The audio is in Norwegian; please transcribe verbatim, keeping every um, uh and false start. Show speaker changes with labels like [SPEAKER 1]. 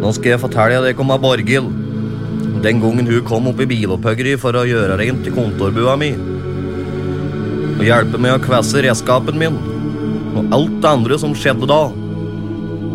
[SPEAKER 1] Nå skal jeg fortelle deg om Borghild. Den gangen hun kom opp i bilopphøggeri for å gjøre rent i kontorbua mi. Og hjelpe meg å kvesse redskapen min. Og alt det andre som skjedde da.